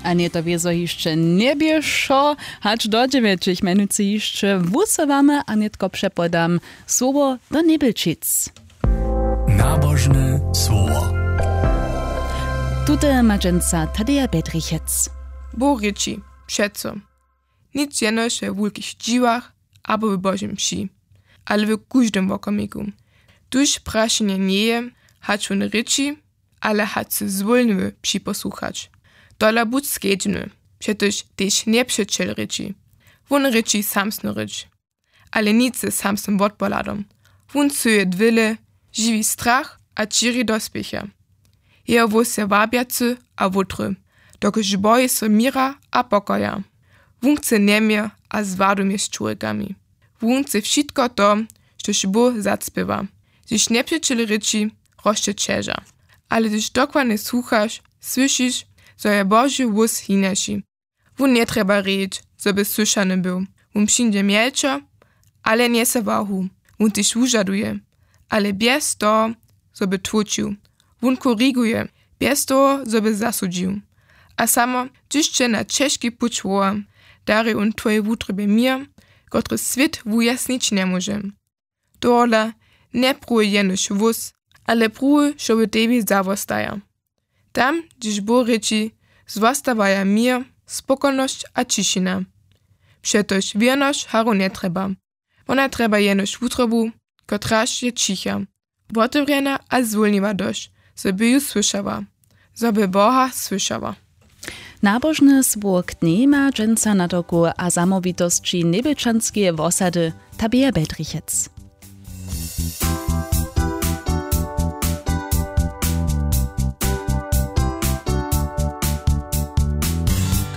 A nie to wiezo jeszcze nie bieszo, hacz do 9 minuty jeszcze wusowamy, a nietko przepodam słowo do Nebelčic. Nabożne słowo. Tute Majenca Tadeja Bedrichec. Bóg ryci, przeco. Nic jenoś we wulkich dziwach, albo w Bożym mszy, ale w każdym wokomiku. Tuż praszenie nie je, hacz on ryci, ale hacz se zwolny przyposłuchać. Dola budź skedźny, przecież też nie przeczel ryci. Won ryci samsno rycz, ale nic se samsnym wodpoladom. Won suje dwile, živi strach a čiri dospěcha. Jeho se wabiacy a wutry, dokud boje se mira a pokoja. Wun chce nemie a zwadumie z człowiekami. Wun chce wszystko to, štož Bóg zacpěwa. Když nepřečeli ryči, rošte čeža. Ale když dokładnie słuchasz, słyszysz, co je Boży wóz hinaši. Wun nie treba reč, co by słyszany był. Wun przyjdzie mielczo, ale nie se wahu. Wun tyś wużaduje, ale bez to, co by tłuczył. Wun koryguje, bez to, co by zasudził. A samo, tyście na ciężki puć woła, dary on twoje wutrybie mir, który świat wujasnić nie może. Dole nie pruje jenoś wóz, ale pruje, co by tebie zawostaja. Tam, gdyż Bóg ryci, zwostawaja mir, spokojność a ciszina. Przetoż wierność haru nie trzeba. Ona trzeba jenoś wutrybu, kotraż je cicha. Otewrena a zwolniwa dość, żeby ju słyszała. Żeby Boha słyszała. Nabożne słowo dnia Majenca na toku a samowitości Nebelčanskie osady Tadeja Bedrichec.